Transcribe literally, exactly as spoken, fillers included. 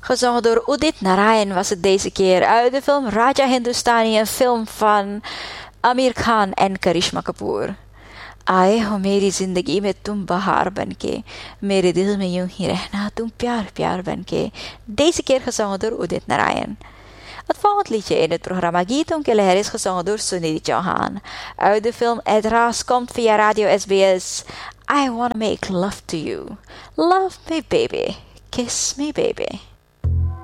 Gezongen door Udit Narayan was het deze keer uit de film Raja Hindustani, een film van Amir Khan en Karishma Kapoor. आए हो मेरी जिंदगी में तुम बहार बनके मेरे दिल में यूं ही रहना तुम प्यार प्यार बनके. Deze keer gezongen door Udit Narayan. Het volgende liedje in het programma Geeton Keller is gezongen door Sunidhi Chauhan. Uit de film Edras komt via Radio S B S. I wanna make love to you. Love me baby, kiss me baby.